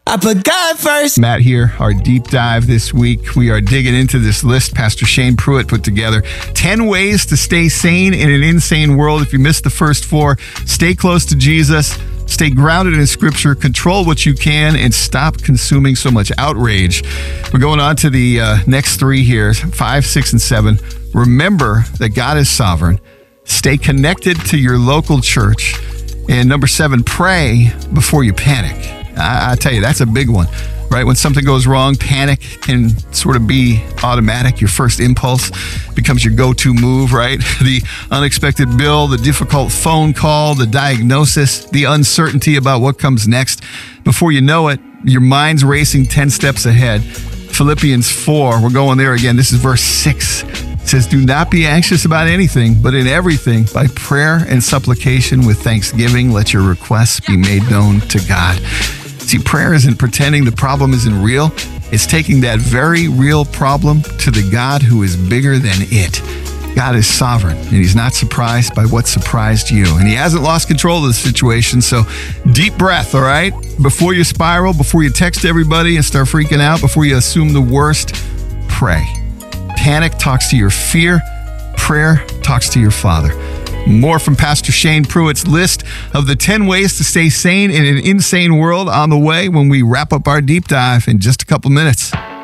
I put God first. Matt here, our deep dive this week. We are digging into this list Pastor Shane Pruitt put together. 10 ways to stay sane in an insane world. If you missed the first 4, stay close to Jesus, stay grounded in Scripture, control what you can, and stop consuming so much outrage. We're going on to the next 3 here, 5, 6, and 7. Remember that God is sovereign. Stay connected to your local church. And number 7, pray before you panic. I tell you, that's a big one, right? When something goes wrong, panic can sort of be automatic. Your first impulse becomes your go-to move, right? The unexpected bill, the difficult phone call, the diagnosis, the uncertainty about what comes next. Before you know it, your mind's racing 10 steps ahead. Philippians 4, we're going there again. This is verse 6. It says, do not be anxious about anything, but in everything, by prayer and supplication with thanksgiving, let your requests be made known to God. See, prayer isn't pretending the problem isn't real. It's taking that very real problem to the God who is bigger than it. God is sovereign, and he's not surprised by what surprised you. And he hasn't lost control of the situation, so deep breath, all right? Before you spiral, before you text everybody and start freaking out, before you assume the worst, pray. Panic talks to your fear. Prayer talks to your Father. More from Pastor Shane Pruitt's list of the 10 ways to stay sane in an insane world on the way when we wrap up our deep dive in just a couple minutes.